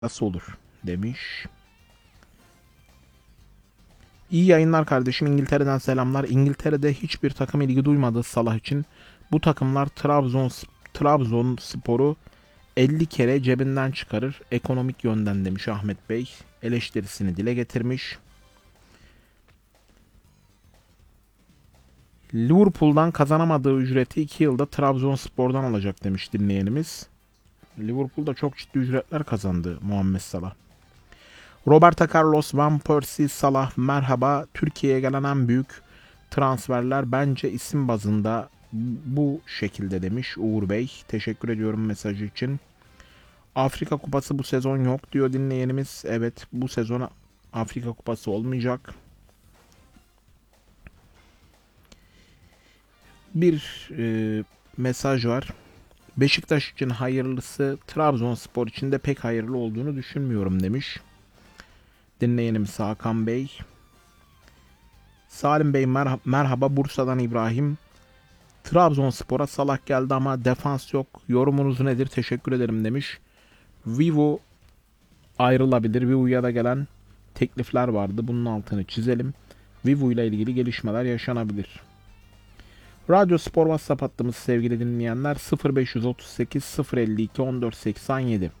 nasıl olur demiş. İyi yayınlar kardeşim. İngiltere'den selamlar. İngiltere'de hiçbir takım ilgi duymadı Salah için. Bu takımlar Trabzonspor'u 50 kere cebinden çıkarır ekonomik yönden demiş Ahmet Bey. Eleştirisini dile getirmiş. Liverpool'dan kazanamadığı ücreti 2 yılda Trabzonspor'dan alacak demiş dinleyenimiz. Liverpool'da çok ciddi ücretler kazandı Muhammed Salah. Roberto Carlos, Van Persie, Salah merhaba. Türkiye'ye gelen en büyük transferler bence isim bazında bu şekilde demiş Uğur Bey. Teşekkür ediyorum mesajı için. Afrika Kupası bu sezon yok diyor dinleyenimiz. Evet, bu sezon Afrika Kupası olmayacak. Bir mesaj var. Beşiktaş için hayırlısı, Trabzonspor için de pek hayırlı olduğunu düşünmüyorum demiş. Dinleyenimiz Hakan Bey. Salim Bey merhaba, Bursa'dan İbrahim. Trabzonspor'a Salah geldi ama defans yok. Yorumunuz nedir? Teşekkür ederim demiş. Vivo ayrılabilir. Vivo'ya da gelen teklifler vardı. Bunun altını çizelim. Vivo ile ilgili gelişmeler yaşanabilir. Radyo Spor WhatsApp hattımız sevgili dinleyenler 0538 052 1487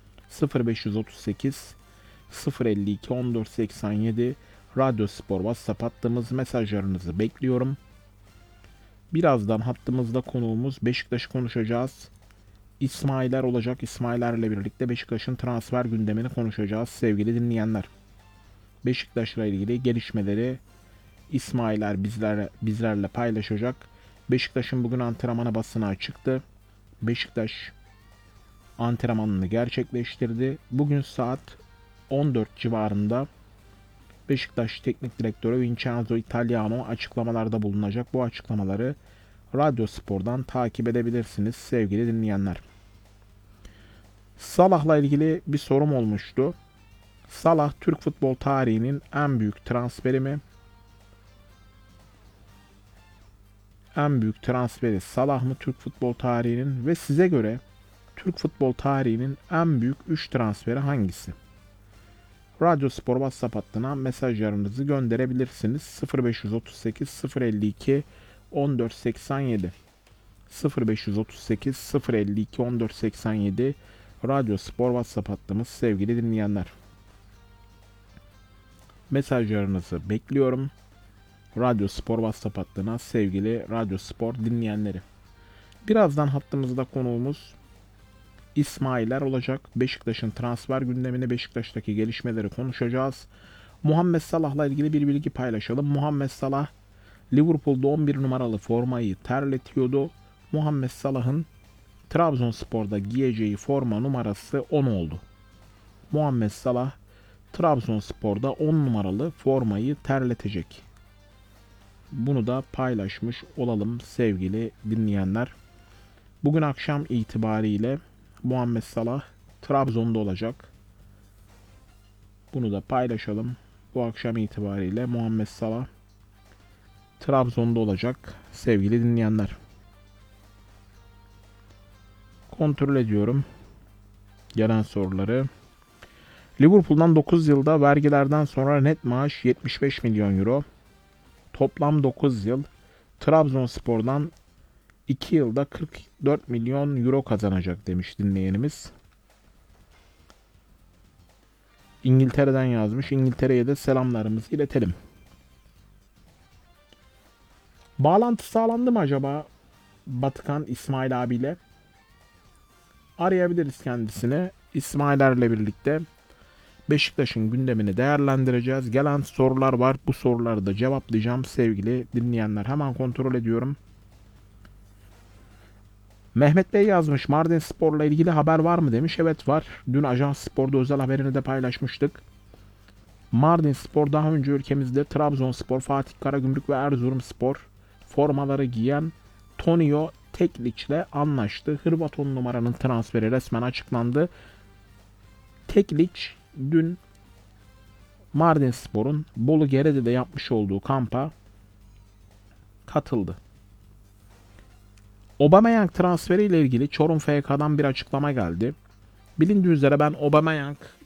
0538 052 1487 Radyo Spor WhatsApp hattımız, mesajlarınızı bekliyorum. Birazdan hattımızda konuğumuz Beşiktaş'ı konuşacağız. İsmailer olacak. İsmailerle birlikte Beşiktaş'ın transfer gündemini konuşacağız sevgili dinleyenler. Beşiktaş'la ilgili gelişmeleri İsmailer bizlerle paylaşacak. Beşiktaş'ın bugün antrenmanı basına çıktı. Beşiktaş antrenmanını gerçekleştirdi. Bugün saat 14 civarında Beşiktaş Teknik Direktörü Vincenzo Italiano açıklamalarda bulunacak. Bu açıklamaları Radyo Spor'dan takip edebilirsiniz sevgili dinleyenler. Salah'la ilgili bir sorum olmuştu. Salah Türk futbol tarihinin en büyük transferi mi? En büyük transferi Salah mı Türk futbol tarihinin ve size göre Türk futbol tarihinin en büyük 3 transferi hangisi? Radyo Spor WhatsApp hattına mesajlarınızı gönderebilirsiniz. 0538 052 1487 0538 052 1487 Radyo Spor WhatsApp hattımız sevgili dinleyenler. Mesajlarınızı bekliyorum. Radyo Spor WhatsApp hattına sevgili Radyo Spor dinleyenleri. Birazdan hattımızda konuğumuz İsmailer olacak. Beşiktaş'ın transfer gündemini, Beşiktaş'taki gelişmeleri konuşacağız. Muhammed Salah'la ilgili bir bilgi paylaşalım. Muhammed Salah Liverpool'da 11 numaralı formayı terletiyordu. Muhammed Salah'ın Trabzonspor'da giyeceği forma numarası 10 oldu. Muhammed Salah Trabzonspor'da 10 numaralı formayı terletecek. Bunu da paylaşmış olalım sevgili dinleyenler. Bugün akşam itibariyle Muhammed Salah Trabzon'da olacak. Bunu da paylaşalım. Bu akşam itibariyle Muhammed Salah Trabzon'da olacak sevgili dinleyenler. Kontrol ediyorum gelen soruları. Liverpool'dan 9 yılda vergilerden sonra net maaş 75 milyon euro. Toplam 9 yıl. Trabzonspor'dan 2 yılda 44 milyon euro kazanacak demiş dinleyenimiz. İngiltere'den yazmış. İngiltere'ye de selamlarımızı iletelim. Bağlantı sağlandı mı acaba Batıkan İsmail abiyle? Arayabiliriz kendisini. İsmailerle birlikte Beşiktaş'ın gündemini değerlendireceğiz. Gelen sorular var. Bu soruları da cevaplayacağım sevgili dinleyenler. Hemen kontrol ediyorum. Mehmet Bey yazmış. Mardin Spor'la ilgili haber var mı demiş. Evet var. Dün Ajans Spor'da özel haberini de paylaşmıştık. Mardin Spor daha önce ülkemizde Trabzonspor, Fatih Karagümrük ve Erzurumspor formaları giyen Tonio Teklic ile anlaştı. Hırvat 10 numaranın transferi resmen açıklandı. Teklic dün Mardinspor'un Bolu Gerede'de yapmış olduğu kampa katıldı. Aubameyang transferi ile ilgili Çorum FK'dan bir açıklama geldi. Bilindiği üzere ben Aubameyang